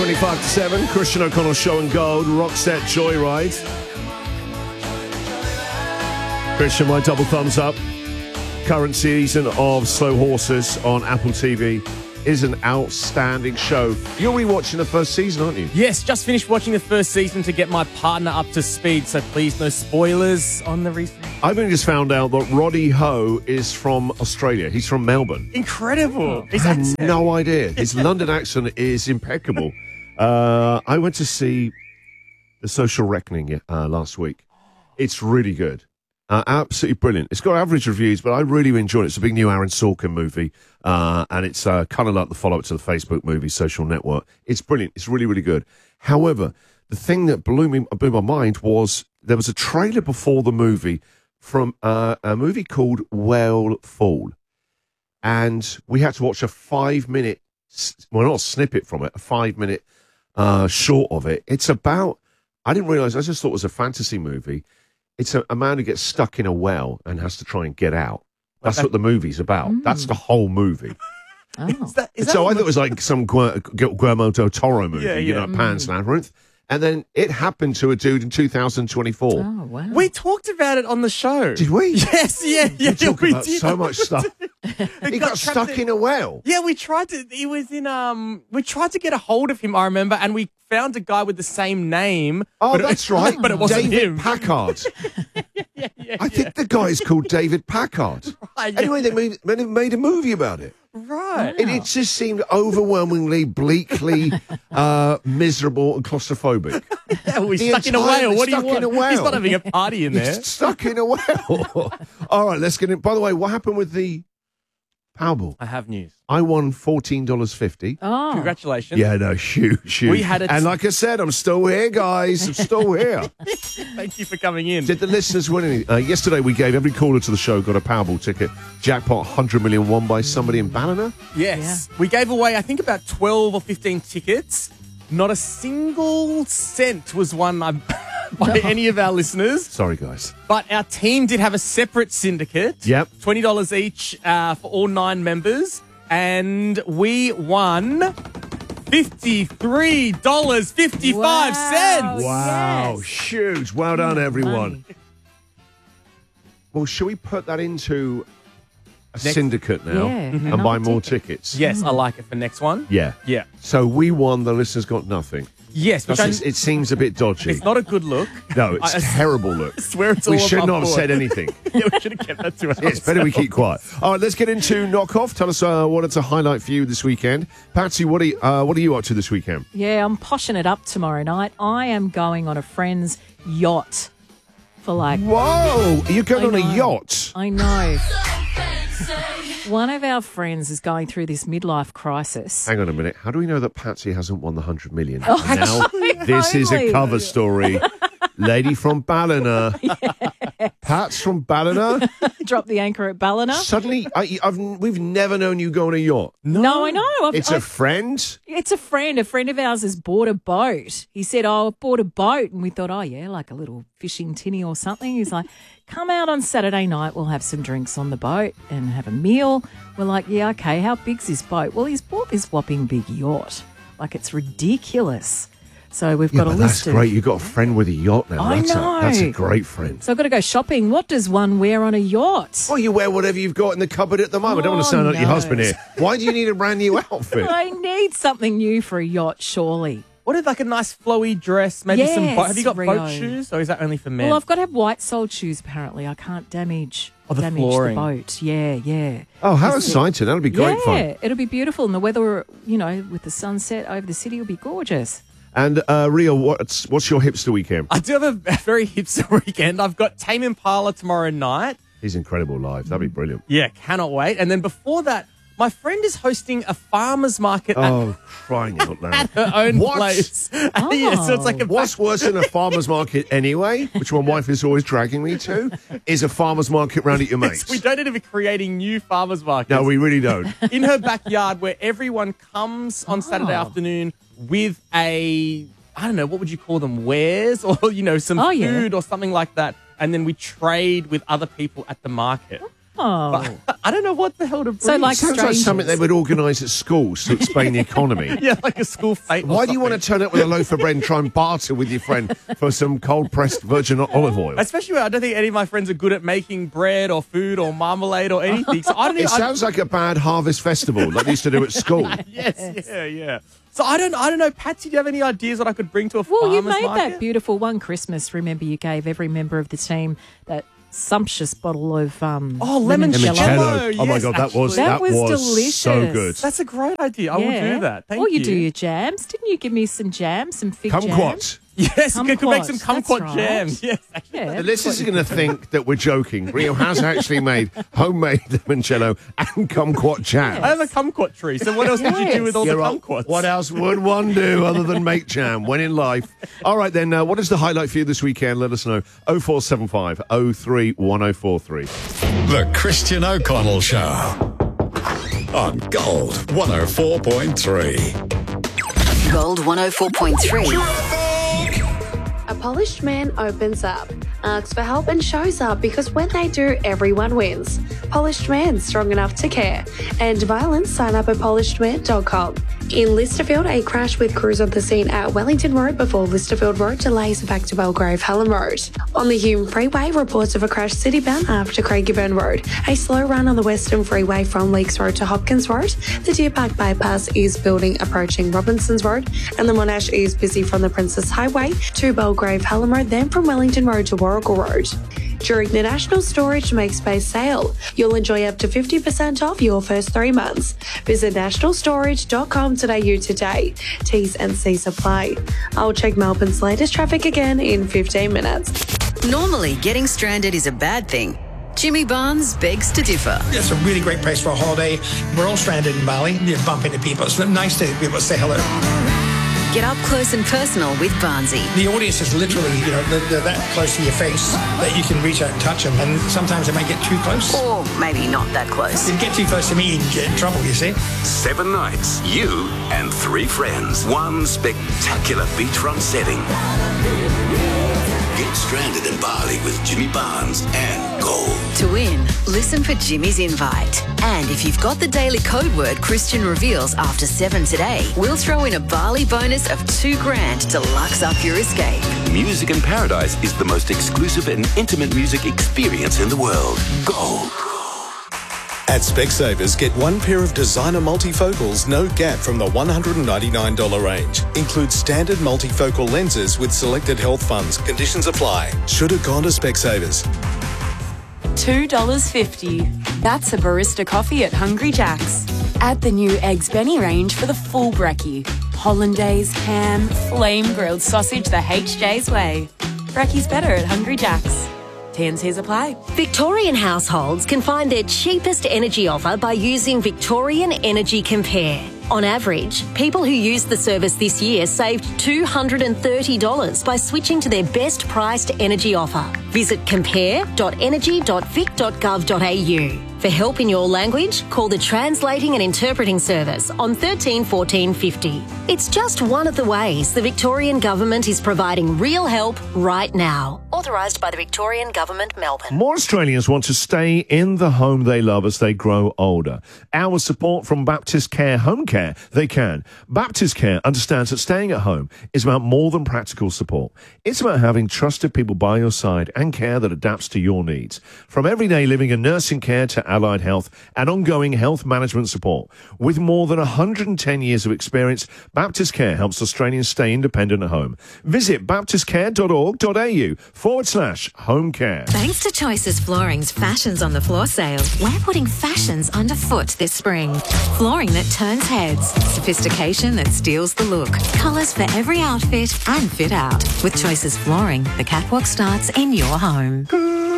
25 to 7. Christian O'Connell Show and Gold. Rockset Joyride. Christian, my double thumbs up. Current season of Slow Horses on Apple TV is an outstanding show. You're rewatching the first season, aren't you? Yes, just finished watching the first season to get my partner up to speed, so please no spoilers on the recent. I've only just found out that Roddy Ho is from Australia. He's from Melbourne. Incredible. I had no idea. His London accent is impeccable. I went to see The Social Reckoning last week. It's really good. Absolutely brilliant. It's got average reviews, but I really enjoyed it. It's a big new Aaron Sorkin movie, and it's kind of like the follow-up to the Facebook movie, Social Network. It's brilliant. It's really, really good. However, the thing that blew my mind was there was a trailer before the movie from a movie called Whale Fall, and we had to watch a 5-minute, well, not a snippet from it, a 5-minute short of it. It's about, I didn't realize, I just thought it was a fantasy movie. It's a man who gets stuck in a well and has to try and get out. That's what the movie's about. That's the whole movie. Oh. So I thought it was like some Guillermo del Toro movie, Pan's Labyrinth. And then it happened to a dude in 2024. Oh, wow. We talked about it on the show. Did we? Yes, yeah. We talked about did. so much stuff. He got stuck in a well. Yeah, we tried to. He was in. We tried to get a hold of him. I remember, and we found a guy with the same name. Oh, that's right. But it wasn't David him. Packard. I think the guy's called David Packard. Right, yeah. Anyway, they made a movie about it. Right. It just seemed overwhelmingly, bleakly miserable and claustrophobic. Yeah, we're The stuck in a entire- whale. What do you stuck want? in a whale. He's not having a party in there. He's stuck in a well. All right, let's get in. By the way, what happened with the Powerball? I have news. I won $14.50. Oh. Congratulations. Yeah, no, huge. We had a and like I said, I'm still here, guys. I'm still here. Thank you for coming in. Did the listeners win any? Yesterday, we gave every caller to the show got a Powerball ticket. Jackpot 100 million won by somebody in Ballina. Yes. We gave away, I think, about 12 or 15 tickets. Not a single cent was won by any of our listeners. Sorry, guys. But our team did have a separate syndicate. Yep. $20 each for all 9 members. And we won $53.55. Wow. Wow, Yes. huge. Well done, everyone. Money. Well, should we put that into a syndicate now Yeah, and buy another more ticket. tickets? Yes, I like it for next one. Yeah. Yeah. So we won, the listeners got nothing. Yes, which It seems a bit dodgy. it's not a good look. No, it's I a terrible look. swear it's all We should above not have board. said anything. Yeah, we should have kept that to ourselves. Yeah, it's better we keep quiet. All right, let's get into Knockoff. Tell us what it's a highlight for you this weekend. Patsy, what are you up to this weekend? Yeah, I'm poshing it up tomorrow night. I am going on a friend's yacht for like... Whoa, you're going I on a know. yacht. I know. One of our friends is going through this midlife crisis. Hang on a minute. How do we know that Patsy hasn't won the 100 million? Oh, Now, this is a finally. cover story. Lady from Ballina. Pat's from Ballina. Drop the anchor at Ballina. Suddenly, we've never known you go on a yacht. No, I know. It's a friend. It's a friend. A friend of ours has bought a boat. He said, I bought a boat. And we thought, oh, yeah, like a little fishing tinny or something. He's like, come out on Saturday night. We'll have some drinks on the boat and have a meal. We're like, yeah, okay, how big's his boat? Well, he's bought this whopping big yacht. Like, it's ridiculous. So we've Yeah, got a but list that's great. You've got a friend with a yacht now. I know. That's a great friend. So I've got to go shopping. What does one wear on a yacht? Well, you wear whatever you've got in the cupboard at the moment. I don't want to Oh, sound like your no. husband here. Why do you need a brand new outfit? I need something new for a yacht, surely. What if like a nice flowy dress, maybe some Yes, have you got Rio. boat shoes or is that only for men? Well, I've got to have white-soled shoes, apparently. I can't damage the flooring. boat. Yeah. Oh, how exciting. That'll be great fun. Yeah, it'll be beautiful. And the weather, with the sunset over the city will be gorgeous. And Rio, what's your hipster weekend? I do have a very hipster weekend. I've got Tame Impala tomorrow night. He's incredible live. That'd be brilliant. Yeah, cannot wait. And then before that, my friend is hosting a farmer's market Oh, crying out loud. at her own What? place. Yeah, so it's like a What's worse than a farmer's market anyway, which my wife is always dragging me to, is a farmer's market round at your mates. We don't need to be creating new farmer's markets. No, we really don't. In her backyard where everyone comes on Saturday afternoon with I don't know, what would you call them, wares or, some Oh, yeah. food or something like that. And then we trade with other people at the market. Oh. I don't know what the hell to bring. So, like, Sounds like strangers. something they would organise at schools to explain the economy. yeah, like a school fete. or Why do you want something. to turn up with a loaf of bread and try and barter with your friend for some cold-pressed virgin olive oil? Especially when I don't think any of my friends are good at making bread or food or marmalade or anything. So I don't It even. sounds like a bad harvest festival like they used to do at school. Yes, yeah. So I don't know, Patsy, do you have any ideas what I could bring to a Well, farmer's you made market? that beautiful one Christmas. Remember, you gave every member of the team that sumptuous bottle of limoncello. Limoncello. Oh my Yes, God, that was actually. That was delicious. so good. That's a great idea. I will do that. Thank Or you. you do your jams. Didn't you give me some jam, some fig jam? Kumquat. Yes, you could make some Kumquat, kumquat that's jam. right. Yes. Yeah, The that's listeners are what going to think that we're joking. Rio has actually made homemade limoncello and kumquat jam. I have a kumquat tree, so what else would you do with all the Yeah, right. kumquats? What else would one do other than make jam when in life? All right, then, what is the highlight for you this weekend? Let us know. 0475 03 1043. The Christian O'Connell Show on Gold 104.3. Gold 104.3. A polished man opens up, asks for help and shows up because when they do, everyone wins. Polished man, strong enough to care. And violence, sign up at polishedman.com. In Listerfield, a crash with crews on the scene at Wellington Road before Listerfield Road delays back to Belgrave Hallam Road. On the Hume Freeway, reports of a crash citybound after Craigieburn Road. A slow run on the Western Freeway from Leaks Road to Hopkins Road. The Deer Park Bypass is building approaching Robinsons Road, and the Monash is busy from the Princess Highway to Belgrave Hallam Road, then from Wellington Road to Warrigal Road. During the National Storage Make Space sale, you'll enjoy up to 50% off your first 3 months. Visit nationalstorage.com.au today. T's and C's apply. I'll check Melbourne's latest traffic again in 15 minutes. Normally, getting stranded is a bad thing. Jimmy Barnes begs to differ. It's a really great place for a holiday. We're all stranded in Bali. You bump into people. It's nice to be able to say hello. Get up close and personal with Barnesy. The audience is literally, they're that close to your face that you can reach out and touch them. And sometimes they might get too close. Or maybe not that close. If you get too close to me, you can get in trouble, you see. 7 nights, you and 3 friends. One spectacular beachfront setting. Get stranded in Bali with Jimmy Barnes and Gold. To win, listen for Jimmy's invite. And if you've got the daily code word Christian reveals after 7 today, we'll throw in a Bali bonus of $2,000 to lux up your escape. Music in Paradise is the most exclusive and intimate music experience in the world. Gold. At Specsavers, get 1 pair of designer multifocals, no gap from the $199 range. Includes standard multifocal lenses with selected health funds. Conditions apply. Should have gone to Specsavers. $2.50. That's a barista coffee at Hungry Jack's. Add the new Eggs Benny range for the full brekkie. Hollandaise, ham, flame-grilled sausage the HJ's way. Brekkie's better at Hungry Jack's. T&Cs apply. Victorian households can find their cheapest energy offer by using Victorian Energy Compare. On average, people who used the service this year saved $230 by switching to their best priced energy offer. Visit compare.energy.vic.gov.au. For help in your language, call the Translating and Interpreting Service on 13 14 50. It's just one of the ways the Victorian Government is providing real help right now. Authorised by the Victorian Government, Melbourne. More Australians want to stay in the home they love as they grow older. Our support from Baptist Care Home Care, they can. Baptist Care understands that staying at home is about more than practical support. It's about having trusted people by your side and care that adapts to your needs. From everyday living and nursing care to allied health and ongoing health management support. With more than 110 years of experience, Baptist Care helps Australians stay independent at home. Visit baptistcare.org.au/home care. Thanks to Choices Flooring's Fashions on the Floor sale, we're putting fashions underfoot this spring. Flooring that turns heads, sophistication that steals the look, colours for every outfit and fit out. With Choices Flooring, the catwalk starts in your home.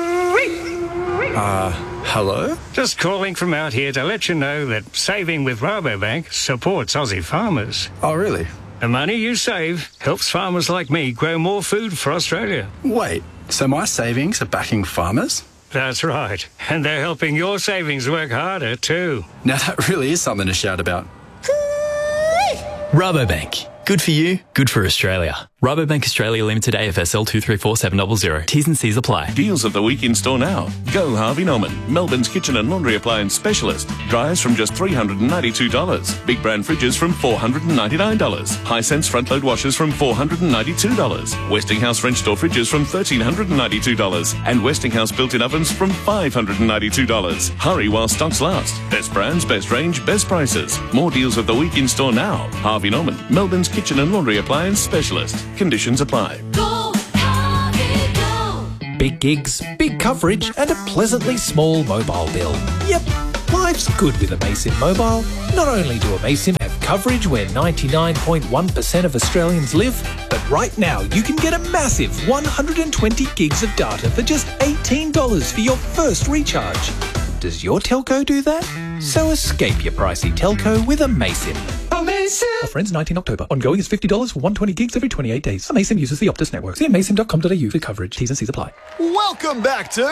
Hello? Just calling from out here to let you know that saving with Rabobank supports Aussie farmers. Oh, really? The money you save helps farmers like me grow more food for Australia. Wait, so my savings are backing farmers? That's right. And they're helping your savings work harder too. Now that really is something to shout about. Rabobank. Good for you, good for Australia. Rabobank Australia Limited AFSL 234700. T's and C's apply. Deals of the week in store now. Go Harvey Norman, Melbourne's kitchen and laundry appliance specialist. Dryers from just $392. Big brand fridges from $499. Hisense front load washers from $492. Westinghouse French door fridges from $1,392. And Westinghouse built-in ovens from $592. Hurry while stocks last. Best brands, best range, best prices. More deals of the week in store now. Harvey Norman, Melbourne's kitchen and laundry appliance specialist. Conditions apply. Go, Harvey, go. Big gigs, big coverage, and a pleasantly small mobile bill. Yep, life's good with Amaysim Mobile. Not only do Amaysim have coverage where 99.1% of Australians live, but right now you can get a massive 120 gigs of data for just $18 for your first recharge. Does your telco do that? So escape your pricey telco with Amaysim. Offer ends 19 October. Ongoing is $50 for 120 gigs every 28 days. Amaysim uses the Optus network. See amaysim.com.au for coverage. T's and C's apply. Welcome back to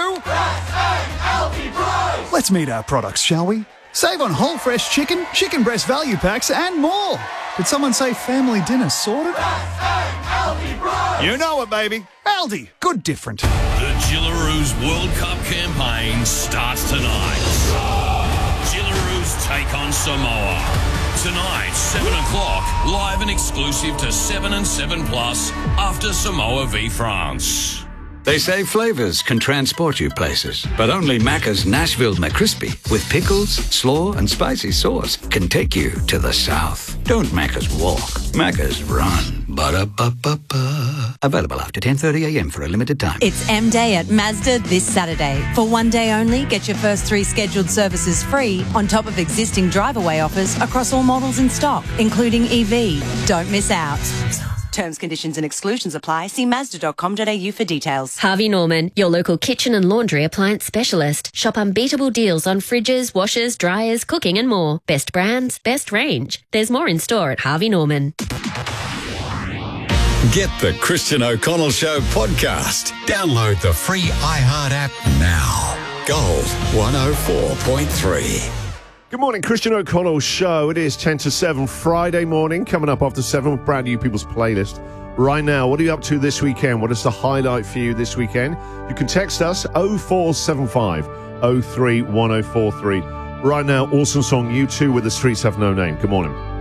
Let's meet our products, shall we? Save on whole fresh chicken, chicken breast value packs, and more. Did someone say family dinner sorted? You know it, baby. Aldi. Good different. The Gillaroos World Cup campaign starts tonight. Gillaroos take on Samoa. Tonight, 7 o'clock, live and exclusive to 7 and 7 Plus after Samoa v France. They say flavours can transport you places, but only Macca's Nashville McCrispy with pickles, slaw and spicy sauce can take you to the south. Don't Macca's walk, Macca's run. Ba-da-ba-ba-ba. Available after 10:30am for a limited time. It's M-Day at Mazda this Saturday. For one day only, get your first 3 scheduled services free on top of existing drive-away offers across all models in stock, including EV. Don't miss out. Terms, conditions and exclusions apply. See Mazda.com.au for details. Harvey Norman, your local kitchen and laundry appliance specialist. Shop unbeatable deals on fridges, washers, dryers, cooking and more. Best brands, best range. There's more in store at Harvey Norman. Get the Christian O'Connell Show podcast. Download the free iHeart app now. Gold 104.3. Good morning, Christian O'Connell Show. It is 10 to 7 Friday morning, coming up after 7 with brand new People's Playlist. Right now, what are you up to this weekend? What is the highlight for you this weekend? You can text us 0475 03 1043. Right now, awesome song, U2 with The Streets Have No Name. Good morning.